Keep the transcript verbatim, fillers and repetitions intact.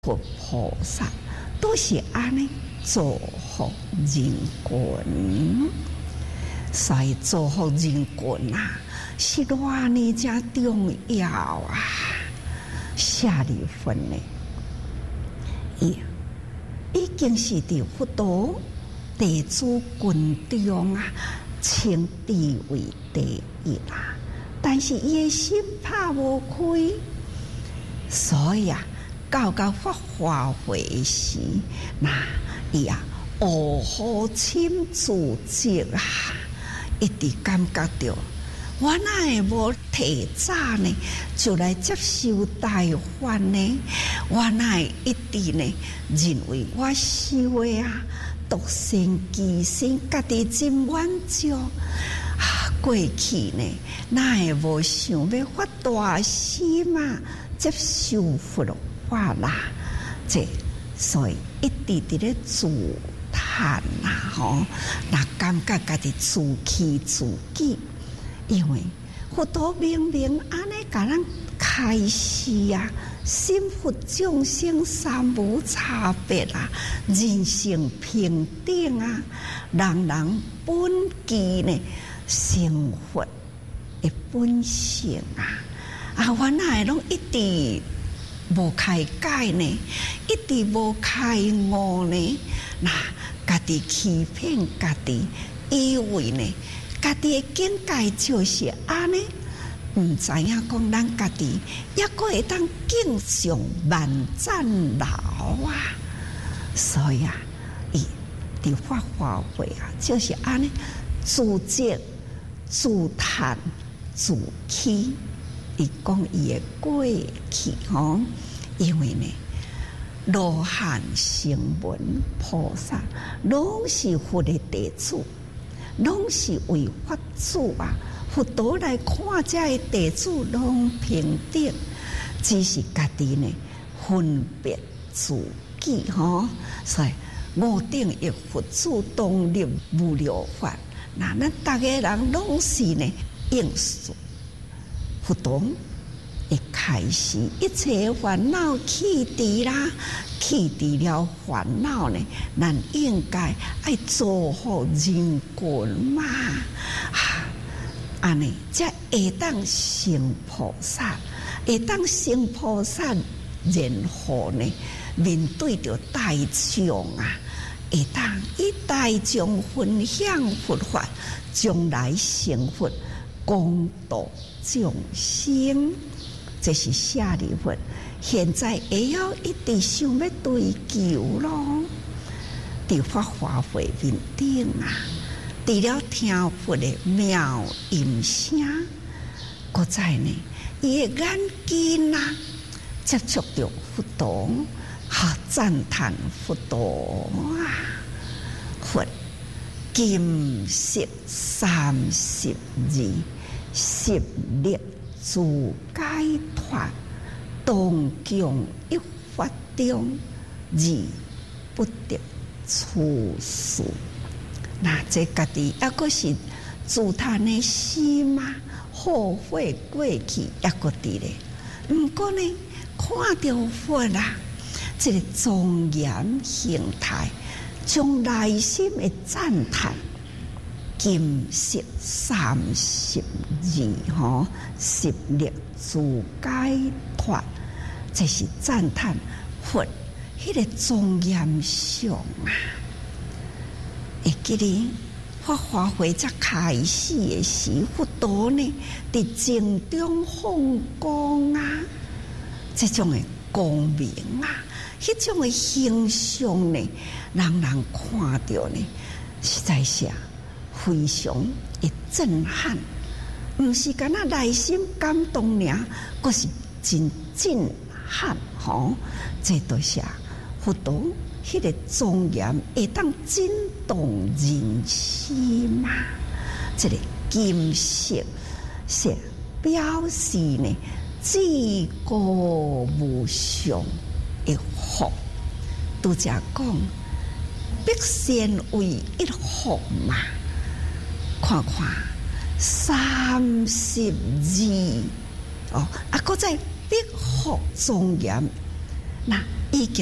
佛菩萨都是安尼造福人群，所以造福人群啊，是偌呢才重要啊！舍利弗呢，伊已经是伫佛陀弟子群中啊，称地位第一啦。但是伊的心拍无开，所以啊。到到发华会时，那伊啊，卧虎亲自责啊，一直感觉到，我哪会无提早呢，就来接受大法呢？我哪会一直呢，认为我修的啊，独善其身，家己真满足啊！过去呢，哪会无想要发大心啊，接受佛咯？话啦，这所以一直伫咧自叹啦，吼，那感觉家己自欺自己，因为佛陀明明安尼甲咱开示啊，心佛众生三无差别啊，人性平等啊，人人本具呢成佛的本性啊，啊，我哪会拢一直。无开解呢，一直无开悟呢，那家己欺骗家己，以为呢，家己的境界就是安尼，唔知影讲咱家己也阁会当敬上万赞老啊，所以啊，伊伫法华会啊，就是安尼自责、自叹、自欺。伊讲伊的过去吼，因为呢，罗汉、声闻、菩萨，拢是佛的弟子，拢是为法主啊。佛陀来看这的弟子拢平等，只是家己呢分别自己吼。所以五顶一佛主当立无了法，那咱大家人拢是呢应顺。佛陀一开始，一切烦恼去除啦，去除了烦恼呢，咱应该爱做好人群嘛，啊，安尼才会当成菩萨，会当成菩萨，然后呢，面对着大众啊，会当以大众分享佛法，将来成佛。公道众生，这是舍利弗。现在会要一直想要追求咯。伫法华会面顶啊，除了听佛的妙音声，搁在呢，伊的眼睛啊，接触到佛陀，哈赞叹佛陀啊，佛。金色三十二，十力自解脱，当强一法中，而不得出世。那这家己也阁是自叹的心嘛，后悔过去也阁伫咧。毋过呢，看到佛啦，这个庄严形态。将内心的赞叹，金色三十二吼，十力自解脱，这是赞叹佛迄个庄严相啊！会记得法华会才开始的时，佛陀呢伫静中放光啊，这种的光明啊！迄种的形象呢，人人看到呢，实在是非常的震撼。毋是干那内心感动尔，阁是真震撼吼！这都是佛陀迄个庄严，会当震动人心嘛。这个金色是表示呢，至高无上。一福，拄则讲，必先为一福嘛。看看三十二哦，啊，搁在必福庄严， 那已经